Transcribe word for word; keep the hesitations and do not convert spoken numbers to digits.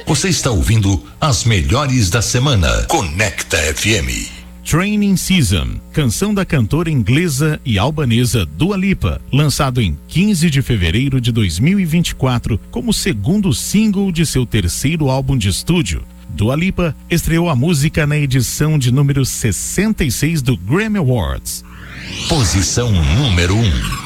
Você está ouvindo as melhores da semana. Conecta F M. Training Season, canção da cantora inglesa e albanesa Dua Lipa, lançado em quinze de fevereiro de dois mil e vinte e quatro como segundo single de seu terceiro álbum de estúdio. Dua Lipa estreou a música na edição de número sessenta e seis do Grammy Awards. Posição número um.